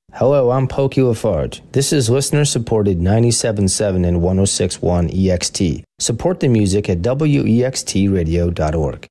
Hello, I'm Pokey Lafarge. This is listener-supported 97.7 and 106.1 EXT. Support the music at wextradio.org.